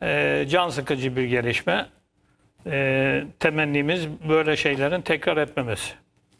can sıkıcı bir gelişme. Temennimiz böyle şeylerin tekrar etmemesi.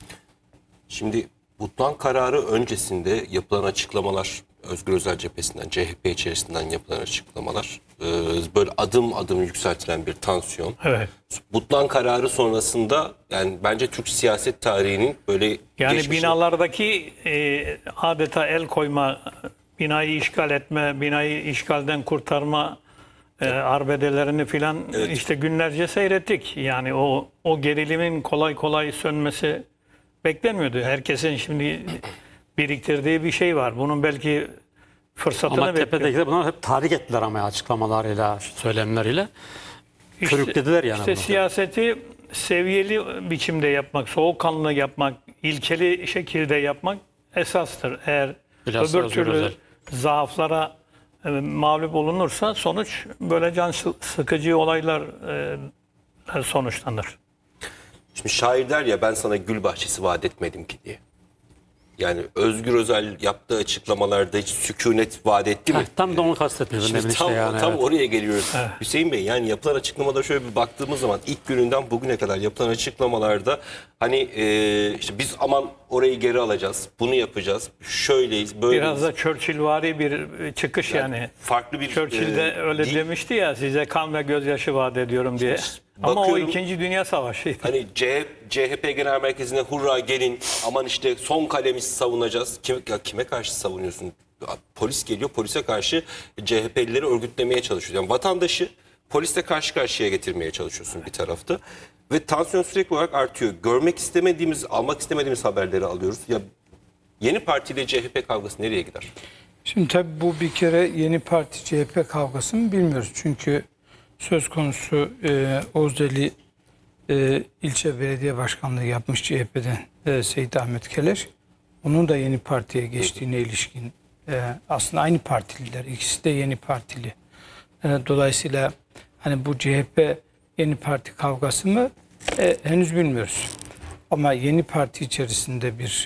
Şimdi Butlan kararı öncesinde yapılan açıklamalar, Özgür Özel cephesinden, CHP içerisinden yapılan açıklamalar, böyle adım adım yükseltilen bir tansiyon. Evet. Butlan kararı sonrasında yani bence Türk siyaset tarihinin böyle Yani binalardaki adeta el koyma, binayı işgal etme, binayı işgalden kurtarma arbedelerini filan işte günlerce seyrettik. Yani o gerilimin kolay kolay sönmesi beklenmiyordu. Herkesin şimdi biriktirdiği bir şey var. Bunun belki fırsatını Ama tepedekiler bunlar hep tahrik ettiler ama açıklamalarıyla, söylemleriyle. Körüklediler yani. İşte siyaseti seviyeli biçimde yapmak, soğukkanlı yapmak, ilkeli şekilde yapmak esastır. Eğer Bilhassa öbür türlü zaaflara mağlup olunursa sonuç böyle can sıkıcı olaylar sonuçlanır. Şimdi şair der ya, ben sana gül bahçesi vaat etmedim ki diye. Yani Özgür Özel yaptığı açıklamalarda hiç sükunet vaat etti mi? Tam da onu kastetmiyordum. Şimdi tam oraya geliyoruz. Evet. Hüseyin Bey, yani yapılan açıklamalara şöyle bir baktığımız zaman ilk gününden bugüne kadar yapılan açıklamalarda hani işte biz aman orayı geri alacağız, bunu yapacağız, şöyleyiz, böyleyiz. Biraz da Churchillvari bir çıkış yani. Farklı bir Churchill de öyle demişti ya, size kan ve gözyaşı vaat ediyorum diye. Ama o 2. Dünya Savaşı'ydı. Hani CHP Genel Merkezi'ne hurra gelin, aman işte son kalemizi savunacağız. Kime karşı savunuyorsun? Polis geliyor, polise karşı CHP'lileri örgütlemeye çalışıyor. Yani vatandaşı polisle karşı karşıya getirmeye çalışıyorsun bir tarafta. Ve tansiyon sürekli olarak artıyor. Görmek istemediğimiz, almak istemediğimiz haberleri alıyoruz. Ya yeni partiyle CHP kavgası nereye gider? Şimdi tabii bu bir kere yeni parti CHP kavgası mı bilmiyoruz. Çünkü söz konusu Ozdeli ilçe belediye başkanlığı yapmış CHP'den Seyit Ahmet Keleş. Onun da yeni partiye geçtiğine ilişkin aslında aynı partililer. İkisi de yeni partili. Dolayısıyla hani bu CHP yeni parti kavgası mı henüz bilmiyoruz. Ama yeni parti içerisinde bir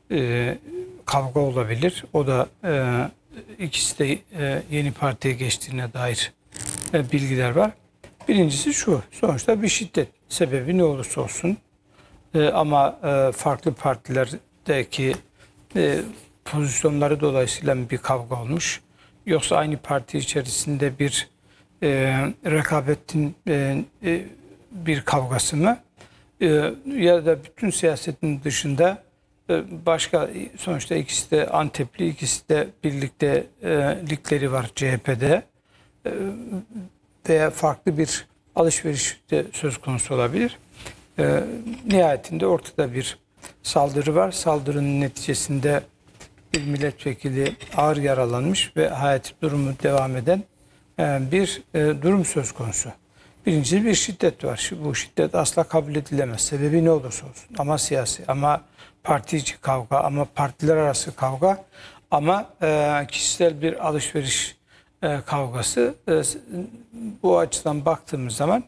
kavga olabilir. O da ikisi de yeni partiye geçtiğine dair bilgiler var. Birincisi şu, sonuçta bir şiddet. Sebebi ne olursa olsun. Ama farklı partilerdeki pozisyonları dolayısıyla bir kavga olmuş. Yoksa aynı parti içerisinde bir rekabetin bir kavgası mı? Ya da bütün siyasetin dışında başka, sonuçta ikisi de Antepli, ikisi de birliktelikleri var CHP'de. Veya farklı bir alışveriş de söz konusu olabilir. Nihayetinde ortada bir saldırı var. Saldırının neticesinde bir milletvekili ağır yaralanmış ve hayati durumu devam eden bir durum söz konusu. Birincisi bir şiddet var. Bu şiddet asla kabul edilemez. Sebebi ne olursa olsun. Ama siyasi, ama parti içi kavga, ama partiler arası kavga, ama kişisel bir alışveriş kavgası. Bu açıdan baktığımız zaman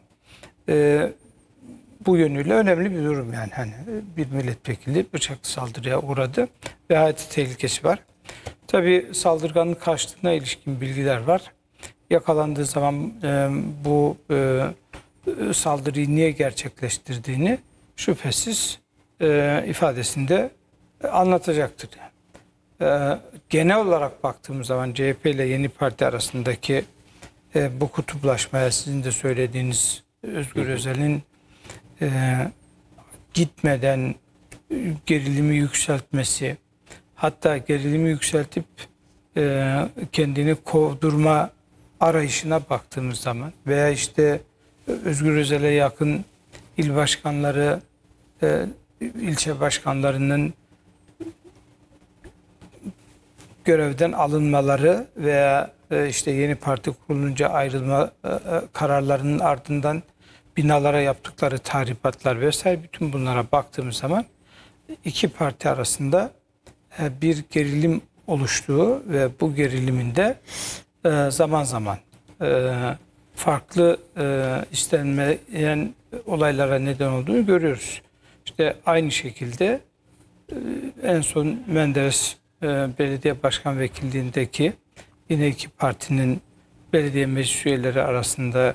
bu yönüyle önemli bir durum yani. Hani bir milletvekili bıçaklı saldırıya uğradı ve hayati tehlikesi var. Tabii saldırganın kaçtığına ilişkin bilgiler var. Yakalandığı zaman bu saldırıyı niye gerçekleştirdiğini şüphesiz ifadesinde anlatacaktır. Genel olarak baktığımız zaman CHP ile yeni parti arasındaki bu kutuplaşmaya, sizin de söylediğiniz Özgür Özel'in gitmeden gerilimi yükseltmesi, hatta gerilimi yükseltip kendini kovdurma arayışına baktığımız zaman veya işte Özgür Özel'e yakın il başkanları, ilçe başkanlarının görevden alınmaları veya işte yeni parti kurulunca ayrılma kararlarının ardından binalara yaptıkları tahribatlar vesaire, bütün bunlara baktığımız zaman iki parti arasında bir gerilim oluştuğu ve bu gerilimin de zaman zaman farklı istenmeyen olaylara neden olduğunu görüyoruz. İşte aynı şekilde en son Menderes belediye başkan vekilliğindeki yine iki partinin belediye meclis üyeleri arasında